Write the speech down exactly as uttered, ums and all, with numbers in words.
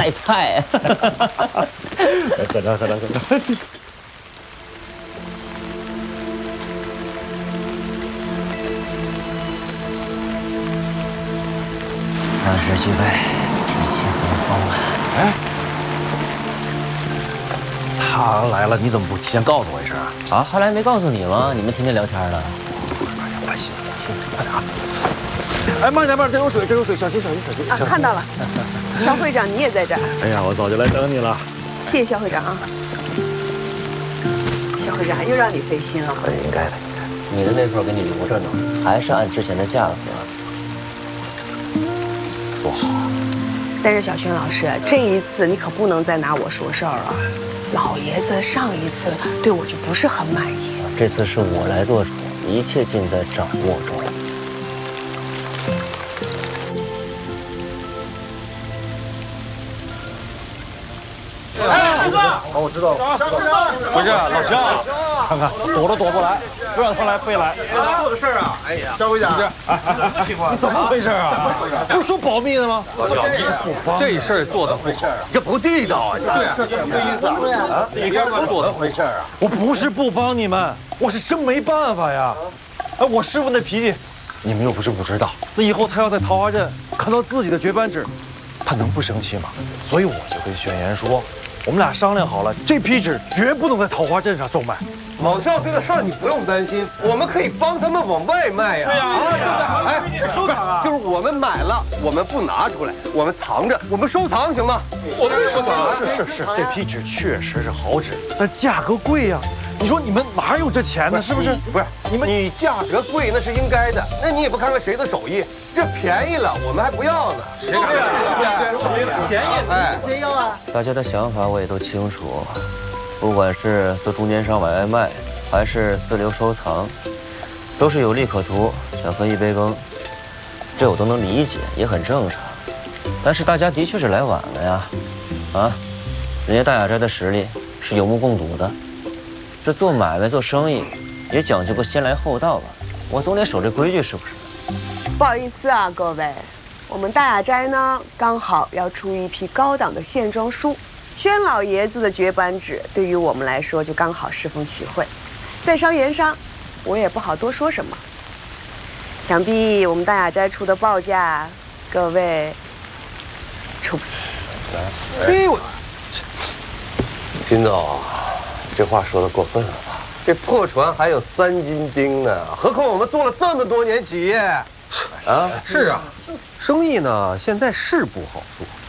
太派。 喝着喝着喝着。 当时具备一切东风啊！ 哎，他来了，你怎么不提前告诉我一声啊？ 啊，后来没告诉你吗？你们天天聊天了。 哎呀，关系了，兄弟，快点啊！哎，慢点，慢点，这有水，这有水，小心，小心，小心！ 啊，看到了，肖会长，你也在这儿。 哎呀，我早就来等你了。 谢谢肖会长啊。肖会长又让你费心了。 应该的， 你的那份给你留着呢，还是按之前的价格。 多好啊！ 但是小轩老师，这一次你可不能再拿我说事儿了。老爷子上一次对我就不是很满意， 这次是我来做主，一切尽在掌握中。 哎，胡子，哦，我知道了。不是老肖，看看躲都躲不来，不让他来非来。 做的事儿啊！哎呀，肖会长， 你怎么回事啊？不是说保密的吗？ 老肖，这事儿做的不好，这不地道啊！对，是这个意思啊！你干嘛做的回事啊？ 我不是不帮你们，我是真没办法呀。哎，我师傅那脾气，你们又不是不知道。那以后他要在桃花镇看到自己的绝版纸，他能不生气吗？所以我就跟轩辕说。我们俩商量好了，这批纸绝不能在桃花镇上售卖。 老肖，这个事儿你不用担心，我们可以帮他们往外卖呀。对呀，啊，哎，收藏啊，就是我们买了，我们不拿出来，我们藏着，我们收藏行吗？我们收藏。 是是是，这批纸确实是好纸，但价格贵呀。你说你们哪有这钱呢？是不是？ 不是你们，你价格贵那是应该的，那你也不看看谁的手艺，这便宜了我们还不要呢。谁敢？对，便宜，哎，谁要啊？ 大家的想法我也都清楚，不管是做中间商往外卖，还是自留收藏，都是有利可图，想分一杯羹，这我都能理解，也很正常。但是大家的确是来晚了呀，啊，人家大雅斋的实力是有目共睹的。这做买卖做生意，也讲究个先来后到吧，我总得守这规矩，是不是？ 不好意思啊，各位，我们大雅斋呢刚好要出一批高档的线装书，轩老爷子的绝版纸对于我们来说就刚好适逢其会。在商言商，我也不好多说什么。想必我们大雅斋出的报价，各位出不起。 哎我，金总。这话说的过分了吧？这破船还有三斤钉呢，何况我们做了这么多年企业，啊，是啊，生意呢现在是不好做，